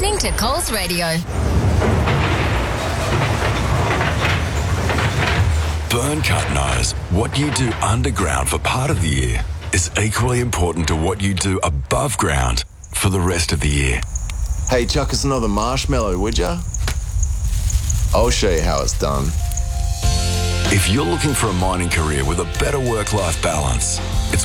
listening to Coles Radio. Burncut knows what you do underground for part of the year is equally important to what you do above ground for the rest of the year. Hey, chuck us another marshmallow, would ya? I'll show you how it's done. If you're looking for a mining career with a better work-life balance, it's